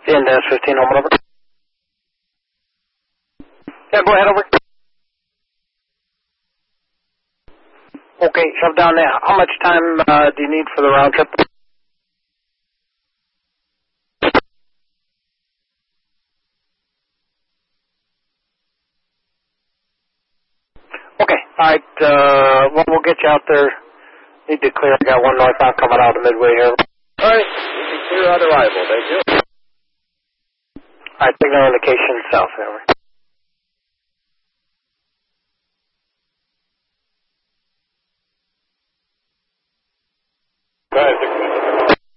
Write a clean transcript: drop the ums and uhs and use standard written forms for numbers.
Index 15, home over. Yeah, go ahead, over. Okay, shove down there. How much time do you need for the round trip? Okay, all right. We'll get you out there. Need to clear. I got one northbound coming out of Midway here. All right, you can clear on arrival. Thank you. All right, signal indication south. Over.